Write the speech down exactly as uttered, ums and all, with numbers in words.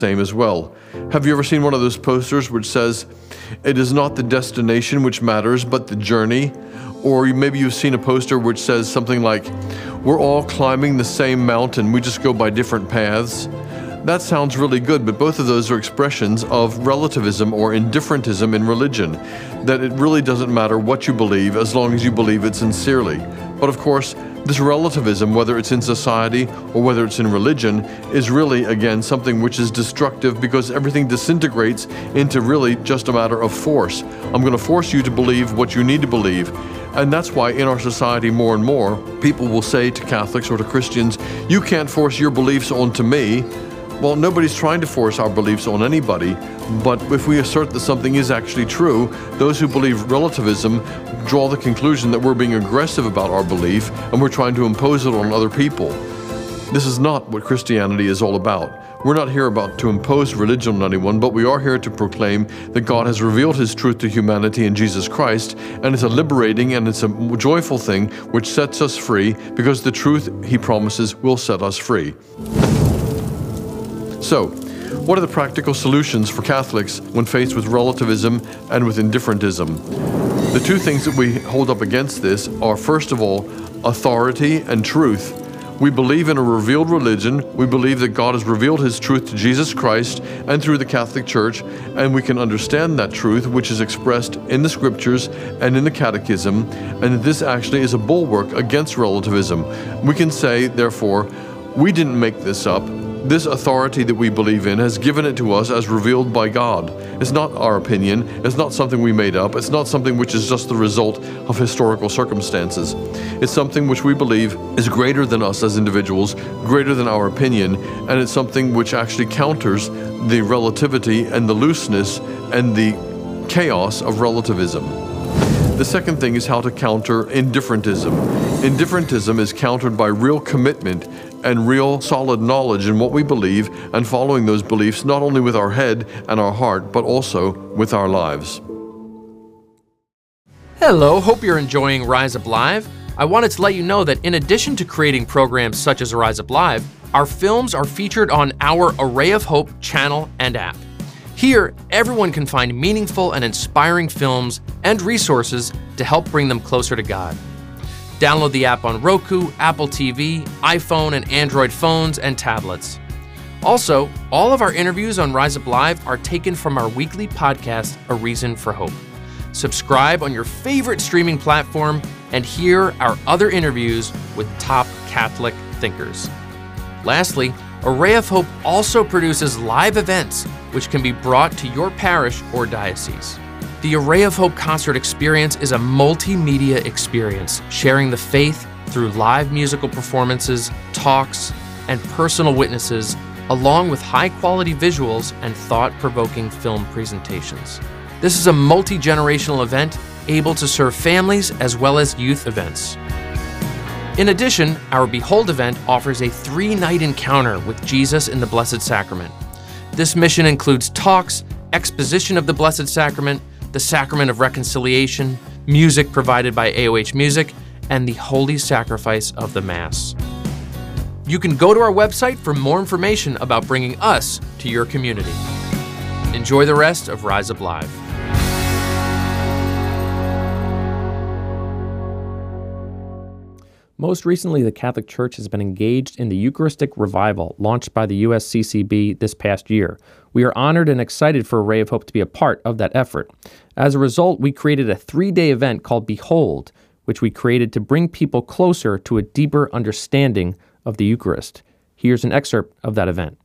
same as well. Have you ever seen one of those posters which says, "It is not the destination which matters, but the journey"? Or maybe you've seen a poster which says something like, "We're all climbing the same mountain, we just go by different paths." That sounds really good, but both of those are expressions of relativism or indifferentism in religion, that it really doesn't matter what you believe as long as you believe it sincerely. But of course, this relativism, whether it's in society or whether it's in religion, is really, again, something which is destructive because everything disintegrates into really just a matter of force. I'm going to force you to believe what you need to believe. And that's why in our society more and more, people will say to Catholics or to Christians, "You can't force your beliefs onto me." Well, nobody's trying to force our beliefs on anybody, but if we assert that something is actually true, those who believe relativism draw the conclusion that we're being aggressive about our belief and we're trying to impose it on other people. This is not what Christianity is all about. We're not here about to impose religion on anyone, but we are here to proclaim that God has revealed His truth to humanity in Jesus Christ, and it's a liberating and it's a joyful thing which sets us free because the truth He promises will set us free. So, what are the practical solutions for Catholics when faced with relativism and with indifferentism? The two things that we hold up against this are, first of all, authority and truth. We believe in a revealed religion. We believe that God has revealed His truth to Jesus Christ and through the Catholic Church, and we can understand that truth, which is expressed in the Scriptures and in the Catechism, and that this actually is a bulwark against relativism. We can say, therefore, we didn't make this up. This authority that we believe in has given it to us as revealed by God. It's not our opinion. It's not something we made up. It's not something which is just the result of historical circumstances. It's something which we believe is greater than us as individuals, greater than our opinion, and it's something which actually counters the relativity and the looseness and the chaos of relativism. The second thing is how to counter indifferentism. Indifferentism is countered by real commitment and real solid knowledge in what we believe and following those beliefs not only with our head and our heart, but also with our lives. Hello, hope you're enjoying Rise Up Live. I wanted to let you know that in addition to creating programs such as Rise Up Live, our films are featured on our Array of Hope channel and app. Here, everyone can find meaningful and inspiring films and resources to help bring them closer to God. Download the app on Roku, Apple T V, iPhone and Android phones and tablets. Also, all of our interviews on Rise Up Live are taken from our weekly podcast, A Reason for Hope. Subscribe on your favorite streaming platform and hear our other interviews with top Catholic thinkers. Lastly, Array of Hope also produces live events which can be brought to your parish or diocese. The Array of Hope concert experience is a multimedia experience, sharing the faith through live musical performances, talks, and personal witnesses, along with high-quality visuals and thought-provoking film presentations. This is a multi-generational event able to serve families as well as youth events. In addition, our Behold event offers a three-night encounter with Jesus in the Blessed Sacrament. This mission includes talks, exposition of the Blessed Sacrament, the Sacrament of Reconciliation, music provided by A O H Music, and the Holy Sacrifice of the Mass. You can go to our website for more information about bringing us to your community. Enjoy the rest of Rise Up Live. Most recently, the Catholic Church has been engaged in the Eucharistic Revival launched by the U S C C B this past year. We are honored and excited for Array of Hope to be a part of that effort. As a result, we created a three-day event called Behold, which we created to bring people closer to a deeper understanding of the Eucharist. Here's an excerpt of that event.